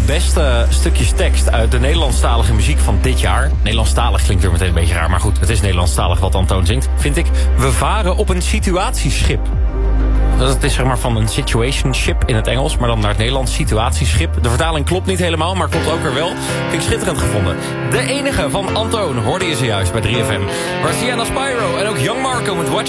beste stukjes tekst uit de Nederlandstalige muziek van dit jaar. Nederlandstalig klinkt weer meteen een beetje raar, maar goed, het is Nederlandstalig wat Antoon zingt. Vind ik, we varen op een situatieschip. Het is zeg maar van een situation ship in het Engels, maar dan naar het Nederlands situatieschip. De vertaling klopt niet helemaal, maar klopt ook weer wel. Vind ik schitterend gevonden. De enige van Antoon hoorde je zojuist bij 3FM. Marciana Spyro en ook Young Marco met Watch